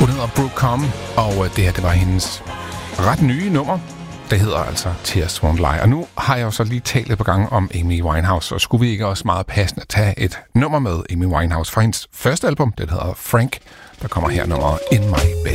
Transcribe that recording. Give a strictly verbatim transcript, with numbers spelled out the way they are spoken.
Hun hedder Brooke Com, og det her, det var hendes ret nye nummer. Det hedder altså Tears Won't Lie. Og nu har jeg jo så lige talt et par gange om Amy Winehouse, og skulle vi ikke også meget passende tage et nummer med Amy Winehouse fra hendes første album, det hedder Frank, der kommer her nummeret In My Bed.